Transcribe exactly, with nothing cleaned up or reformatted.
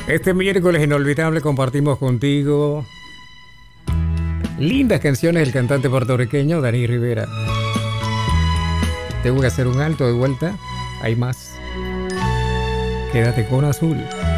Este miércoles inolvidable compartimos contigo lindas canciones del cantante puertorriqueño Dani Rivera. Tengo que hacer un alto de vuelta. Hay más. Quédate con Azul.